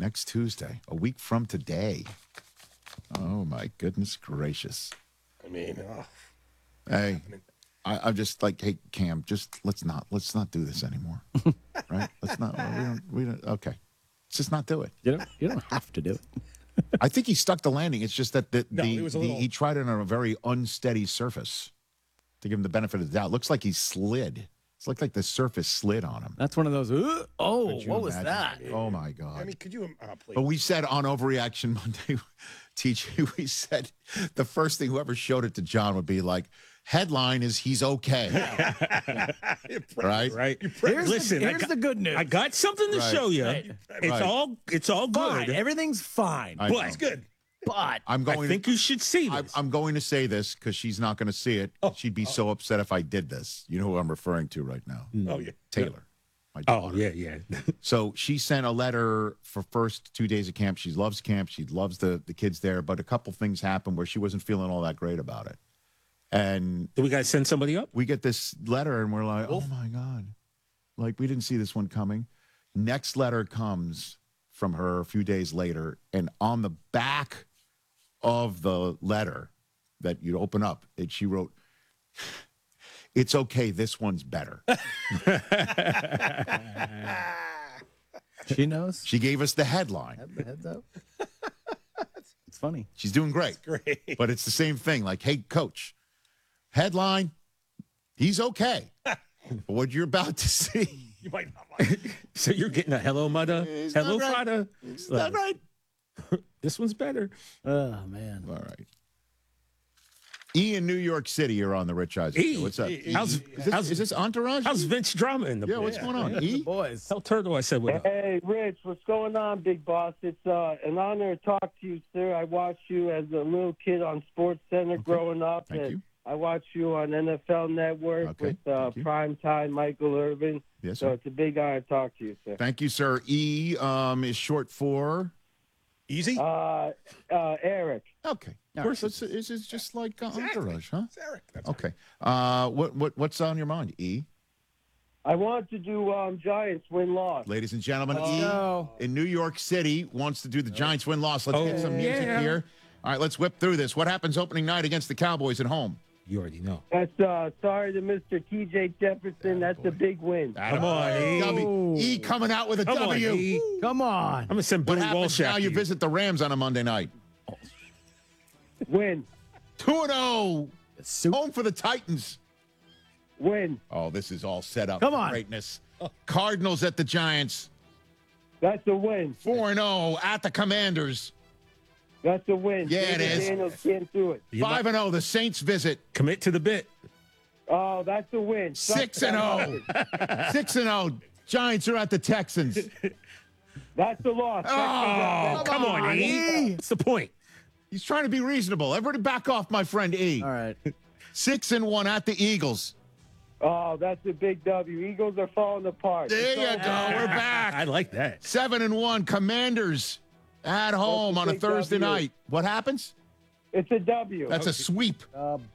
Next Tuesday, a week from today. Oh, my goodness gracious. I mean, Hey, I'm just like, hey, Cam, just let's not do this anymore. Right? Let's not, we don't, okay. Let's just not do it. You don't have to do it. I think he stuck the landing. It's just that he he tried it on a very unsteady surface to give him the benefit of the doubt. Looks like he slid. It's like the surface slid on him. That's one of those, Could you what was imagine? that? Oh, my God. I mean, could you? Please. But we said on Overreaction Monday, TJ, we said the first thing whoever showed it to John would be like, headline is he's okay. Right? Right. Here's the good news. I got something to show you. Right. It's all Fine. good. Everything's fine. I know. It's good. But I think you should see this. I'm going to say this because she's not going to see it. She'd be so upset if I did this. You know who I'm referring to right now? Oh, yeah. Taylor. My Oh, daughter. yeah. So she sent a letter for first 2 days of camp. She loves camp. She loves the kids there. But a couple things happened where she wasn't feeling all that great about it. And Do we got to send somebody up? we get this letter and we're like, oh, my God. Like, we didn't see this one coming. Next letter comes from her a few days later. And on the back of the letter that you'd open up, she wrote, it's okay, this one's better. she knows. She gave us the headline. Heads up. It's funny. She's doing great. Great. But it's the same thing. Like, hey, coach, headline, he's okay. But what you're about to see. You might not like it. So you're getting a hello, mother. It's Hello, not right. father. Is that right? This one's better. Oh, man. All right. E in New York City, you're on the Rich Eisen E. Show. What's up? E. How's- Is this Entourage? How's Vince Drama in the Yeah, what's going on? The E? boys. Tell Turtle I said what up. Hey, Rich, what's going on, big boss? It's an honor to talk to you, sir. I watched you as a little kid on Sports Center growing up. Thank and you. I watched you on NFL Network Okay, with thank you. Primetime Michael Irvin. Yes, So sir. it's a big honor to talk to you, sir. Thank you, sir. E is short for. Easy. Eric. Okay. All Of course, this is just like Entourage, huh? It's Eric. That's Okay. What's on your mind, E? I want to do Giants win-loss. Ladies and gentlemen, E no. in New York City wants to do the Giants win-loss. Let's get some music yeah. here. All right, let's whip through this. What happens opening night against the Cowboys at home? You already know. That's sorry to Mr. T.J. Jefferson. That's a big win. Come on, E. E coming out with a Come on, W. E. Come on. I'm going to send What Billy happens Walsh now after you you. visit the Rams on a Monday night? Win. 2-0. Soup. Home for the Titans. Win. Oh, this is all set up Come for on. greatness. Cardinals at the Giants. That's a win. 4-0 at the Commanders. That's a win. Yeah, it David is. Daniels can't do it. 5-0 the Saints visit. Commit to the bit. Oh, that's a win. 6-0. 6-0 Giants are at the Texans. That's a loss. Oh, Come on, E. What's the point? He's trying to be reasonable. Everybody back off, my friend E. All right. 6-1 at the Eagles. Oh, that's a big W. Eagles are falling apart. There It's you all go. bad. We're back. I like that. 7-1 Commanders at home on a big Thursday W. night. What happens? It's a W. That's a sweep.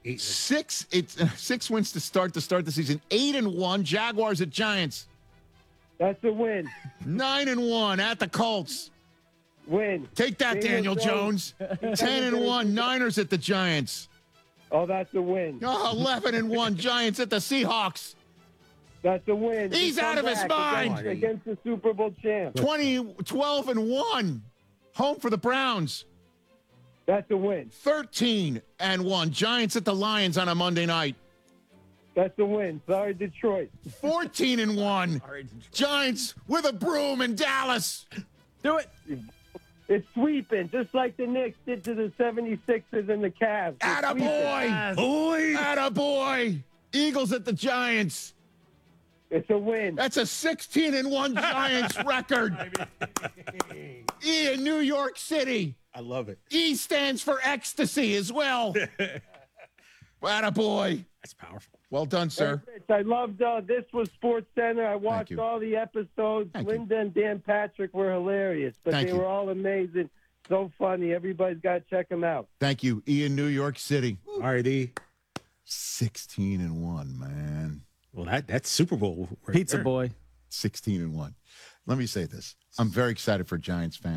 6 wins to start the season. 8-1 Jaguars at Giants. That's a win. 9-1 at the Colts. Win. Take that, Daniel Jones. 10-1 Niners at the Giants. Oh, that's a win. Oh, 11-1 Giants at the Seahawks. That's a win. He's Come out of his back mind. against the Super Bowl champ. 12-1 home for the Browns. That's a win. 13-1 Giants at the Lions on a Monday night. That's a win. Sorry, Detroit. 14-1 Giants with a broom in Dallas. Do it. It's sweeping, just like the Knicks did to the 76ers and the Cavs. It's Attaboy. Boy. Attaboy. Eagles at the Giants. sweeping. It's a win. That's a 16-1 Giants record. E in New York City. I love it. E stands for ecstasy as well. Attaboy. That's powerful. Well done, sir. Hey, Rich, I loved This Was Sports Center. I watched you. all the episodes. Thank you. Linda and Dan Patrick were hilarious, but Thank they you. were all amazing. So funny. Everybody's got to check them out. Thank you. E in New York City. All right, E. 16-1, man. Well, that's Super Bowl. Right Pizza there. boy. 16-1. Let me say this. I'm very excited for Giants fans.